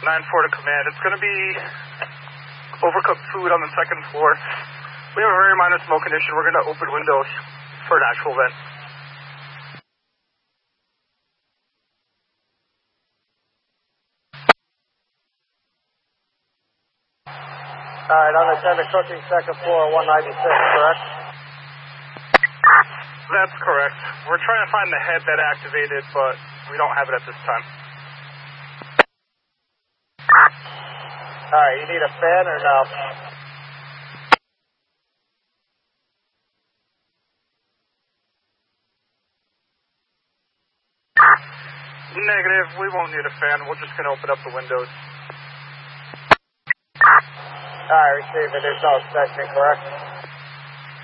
9-4 to command. It's going to be overcooked food on the second floor. We have a very minor smoke condition. We're going to open windows for an actual vent. Alright, unattended cooking, second floor, 196, correct? That's correct. We're trying to find the head that activated, but we don't have it at this time. Alright, you need a fan or no? Negative, we won't need a fan. We're just going to open up the windows. Alright, receive it. There's no inspection, correct?